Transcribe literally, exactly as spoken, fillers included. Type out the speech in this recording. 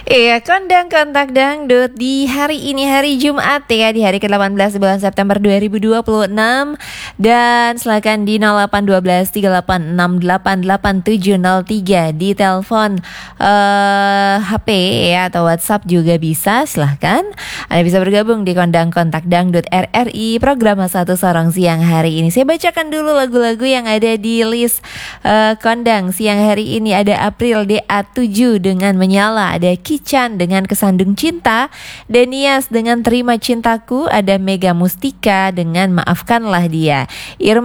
Iya, kondang kontak dangdut di hari ini hari Jumat ya, di hari ke delapan belas bulan September dua ribu dua puluh enam. Dan silakan di nol delapan satu dua tiga delapan enam delapan delapan tujuh nol tiga di telepon uh, H P ya, atau WhatsApp juga bisa. Silahkan Anda bisa bergabung di kondang kontak dangdut R R I program satu Sorong siang hari ini. Saya bacakan dulu lagu-lagu yang ada di list uh, kondang siang hari ini. Ada April D A tujuh dengan Menyala, ada Kichan dengan Kesandung Cinta, Denias dengan Terima Cintaku, ada Mega Mustika dengan Maafkanlah Dia, Irma